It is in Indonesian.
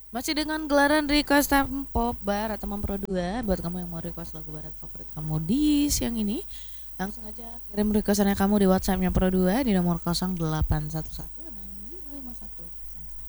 Masih dengan gelaran request time pop bar atau Pro 2. Buat kamu yang mau request lagu barat favorit kamu di siang ini, langsung aja kirim requestannya kamu di WhatsAppnya Pro 2 di nomor 0811